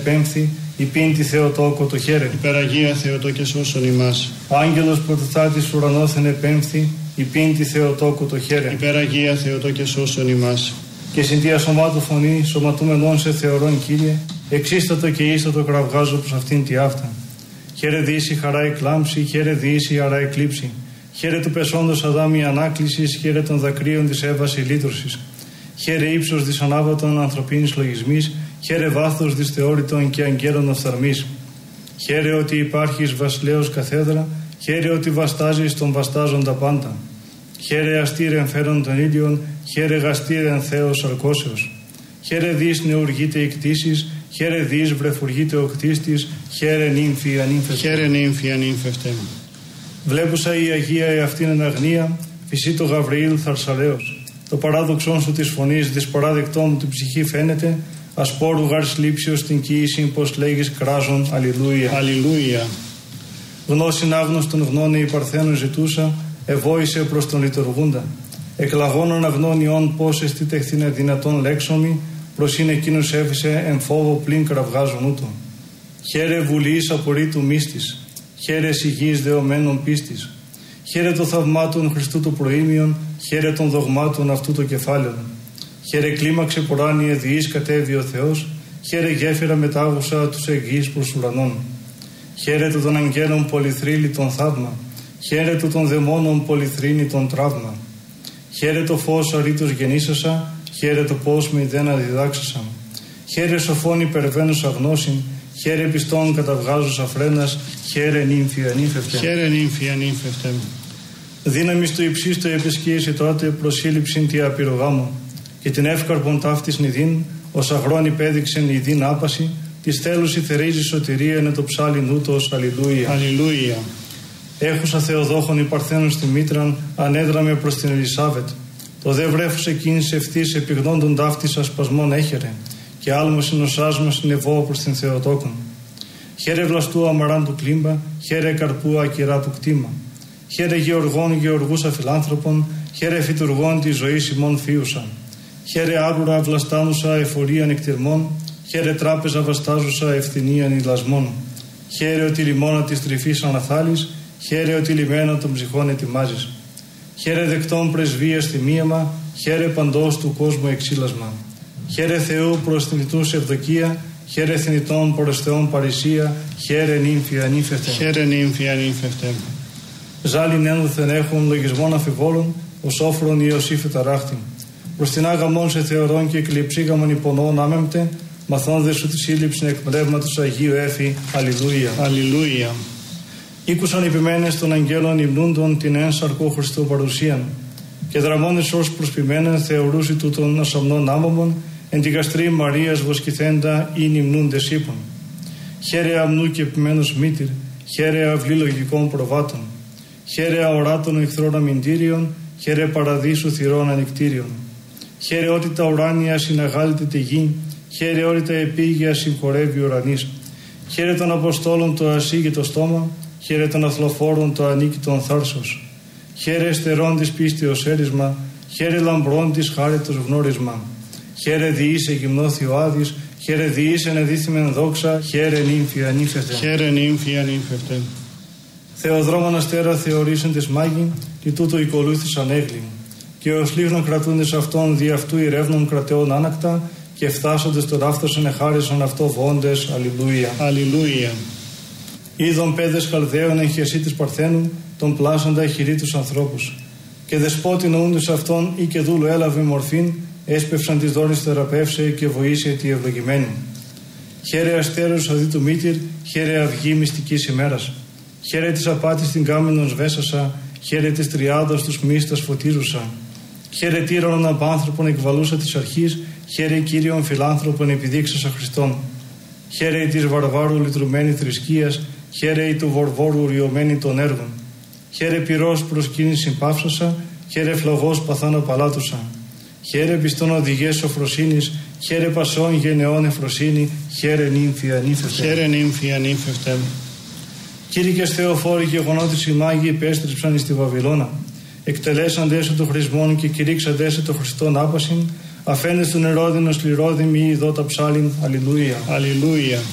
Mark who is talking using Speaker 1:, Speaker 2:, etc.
Speaker 1: πέμπτη, υπήν τη Θεοτόκο το χαίρε.
Speaker 2: Υπεραγία Θεοτό και σώσον ημάς.
Speaker 1: Άγγελος πρωτοθάτης ουρανόθεν επέμφθη, υπήν τη Θεοτόκο το χαίρε.
Speaker 2: Υπεραγία Θεοτό και σώσον ημάς.
Speaker 1: Και συν τη ασωμάτου φωνή, σωματούμενον σε θεωρών Κύριε, εξίστατο και ίστατο κραυγάζω προς αυτήν τη αυτά. Χαίρε διήσει χαρά εκλάμψη, χαίρε διήσει χαρά εκλείψη. Χαίρε του πεσόντος Αδάμ η ανάκλησης, χαίρε των δακρύων της Εύας η λύτρωσης. Χαίρε ύψος της ανάβατων ανθρωπίνης λογισμής, χαίρε βάθος της θεώρητων και αγγέλων οφθαλμής. Χαίρε ότι υπάρχεις βασιλέως καθέδρα, χαίρε ότι βαστάζεις τον βαστάζοντα πάντα. Χαίρε αστήρεν φέρον των ήλιων, χαίρε γαστήρεν Θεός αρκώσεως. Χαίρε δις νεουργείται η κτήσης, χαίρε δις βρεφουργείται ο κτίστης, χαίρε νύμφη ανύμφευτε.
Speaker 2: Χαίρε νύμφη ανύμφευτε.
Speaker 1: Βλέπουσα η Αγία εαυτήν εν αγνία, φυσί το Γαβριήλ θαρσαλέως. Το παράδοξόν σου της φωνής, δυσπαράδεκτό μου την ψυχή φαίνεται, ασπόρου γάρ λήψεως την κοίησιν, πως λέγεις κράζον, αλληλούια.
Speaker 2: Αλληλούια.
Speaker 1: Γνώσιν άγνωστον γνώνε η παρθένου ζητούσα, ευόησε προς τον λειτουργούντα. Εκλαγώνων αγνώνιον πώς εστίτεχθήνε δυνατόν λέξομη, προς είναι εκείνος έφυσε εν φόβο πλην κραυγάζον ούτω. Χαίρε βουλής απορρίτου μύστης, χαίρε σιγής δεωμένων πίστης. Χαίρε το θαυμάτων Χριστού το προήμιον, χαίρε των δογμάτων αυτού το κεφάλαιο. Χαίρε κλίμαξε ποράνιε διείς κατέβη ο Θεός, χαίρε γέφυρα μετάγουσα τους εγγύς προς ουρανών. Χαίρε το των αγγέλων πολυθρύλι τον θαύμα, χαίρε το των δαιμόνων πολυθρύνη τον τραύμα. Χαίρε το φως αρήτως γεννήσασα, χαίρε το πώς με ιδένα διδάξασα. Χαίρε σοφών υπερβαίνουσα γνώσιν, χαίρε πιστών καταβγάζουσα φρένας, χαίρε νύμφη ανύμφευτε.
Speaker 2: Χαίρε νύμφη ανύμφευτε.
Speaker 1: Δύναμις του υψίστου επισκίεση τότε προσήλυψην τη απειρογάμω, και την εύκαρπον ταύτης νηδίν, ως αγρόν υπέδειξεν νηδίν άπαση, της θέλους η θερίζει σωτηρία είναι το ψάλιν ούτως, αλληλούια.
Speaker 2: Αλληλούια.
Speaker 1: Έχουσα Θεοδόχων η παρθένων στη μήτραν, ανέδραμε προς την Ελισάβετ. Το δε βρέφους εκείνης ευθύς επιγνώντων ταύτης ασπασμών έχερε, και άλμος συνοσάσμα συνεβώ προς την Θεοτόκον. Χαίρε βλαστού αμαράν του κλίμπα, χαίρε καρπού ακυρά του κτήμα. Χαίρε γεωργών γεωργούσα φιλάνθρωπων, χαίρε φυτουργών τη ζωή ημών φίουσαν. Χαίρε άγουρα βλαστάνουσα εφορίαν εκτιρμών, χαίρε τράπεζα βαστάζουσα ευθυνίαν ηλασμών. Χαίρε ότι λιμώνα τη τρυφή αναθάλεις, χαίρε ότι λιμένα των ψυχών ετοιμάζεις. Χαίρε δεκτών πρεσβείας θυμίαμα, χαίρε παντός του κόσμου εξήλασμα. Χαίρε Θεού προς θνητούς ευδοκία, χαίρε θνητών προς Θεόν παρησία, χαίρε νύμφη ανύμφευτε.
Speaker 2: Χαίρε νύμφη ανύμφευτε.
Speaker 1: Ζάλιν ένδοθεν έχουν λογισμών αφιβόλων, ως όφρον Ιωσήφ ταράχτη. Προς την άγαμον σε θεωρών και κλειψίγαμον υπονών άμεμπτε, μαθώνδε σου τη σύλληψη εκ πνεύματος Αγίου Έφη, αλληλούια.
Speaker 2: Αλληλούια.
Speaker 1: Ήκουσαν επιμένες των αγγέλων υμνούντων την ένσαρκο Χριστού παρουσίαν, και δραμώνες ως προσποιμένεν θεωρούσι τούτων ασαμνών άμαμων, εν τη γαστρή Μαρίας βοσκηθέντα ή υμνούντες είπων. Χαίρε αμνού και επιμένους μήτηρ, χαίρε αυλή λογικών προβάτων. Χαίρε αοράτων εχθρών αμυντήριων, χαίρε παραδείσου θυρών ανοιχτήριων. Χαίρε ότι τα ουράνια συναγάλεται τη γη, χαίρε ότι τα επίγεια συγχωρεύει ουρανής. Χαίρε των Αποστόλων το ασύγητο στόμα, χαίρε των αθλοφόρων το ανίκητον θάρσος. Χαίρε εστερών της πίστεως έρισμα, χαίρε λαμπρών της χάριτος γνώρισμα. Χαίρε διήσε γυμνώθη ο Άδης, χαίρε διήσε ενεδίθημεν δόξα, χαίρε νύμφη ανύμφευτε.
Speaker 2: Χαίρε νύμφη ανύμφευτε.
Speaker 1: Θεοδρόμων αστέρα θεωρήσεν της μάγιν, και τούτο οικολούθησαν έγλην. Και ως λίγνων κρατούντες αυτών δι' αυτού ηρεύνων κρατεών άνακτα, και φτάσοντες τον άφθοσεν εχάρισαν αυτό βόντες, αλληλούια.
Speaker 2: Αλληλούια.
Speaker 1: Είδων πέδες Χαλδαίων εν χεσί της Παρθένου, τον πλάσαντα εχειρή τους ανθρώπους. Και δεσπότη νοούντες αυτών ή και δούλου έλαβε μορφήν, έσπευσαν της δόρης θεραπεύσε και βοήσε τη ευλογημένη. Χαίρε αστέρους αδί του μήτηρ, χαίρε αυγή μυστικής ημέρας. Χαίρε της απάτης την κάμενον σβέσασα, χαίρε της τριάδος τους μίστας φωτίζουσα. Χαίρε τύρανον απάνθρωπον εκβαλούσα της αρχής, χαίρε Κύριον φιλάνθρωπον επιδείξασα Χριστόν. Χαίρε της βαρβάρου λυτρουμένη θρησκείας, χαίρε του βορβόρου ριωμένη των έργων. Χαίρε πυρός προσκύνηση πάυσασα, χαίρε φλογός παθάνω παλάτουσα. Χαίρε πιστών οδηγές σοφροσύνης, χαίρε πασών γενεών εφροσύνη, χαίρε νύμφη ανύμφευτε.
Speaker 2: Χαίρε νύμφη ανύμφευτε.
Speaker 1: Κήρυκες Θεοφόροι και γονότης οι μάγοι υπέστρεψαν εις τη Βαβυλώνα. Εκτελέσαντες το χρησμόν και κηρύξαντες το Χριστόν άπασιν, αφέντες του νερόδινος λιρόδημοι ειδώ τα ψάλιν, αλληλούια.
Speaker 2: Αλληλούια.